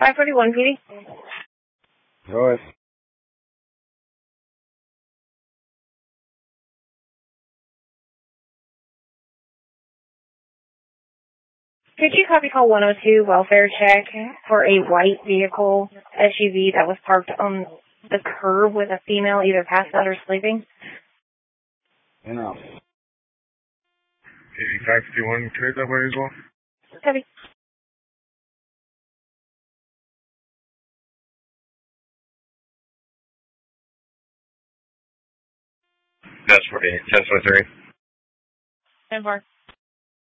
541 PD. Go ahead. Could you copy call 102 welfare check for a white vehicle SUV that was parked on the curb with a female either passed out or sleeping? In out. 8551, trade that way as well? Copy. That's 48, 1023. 10-4.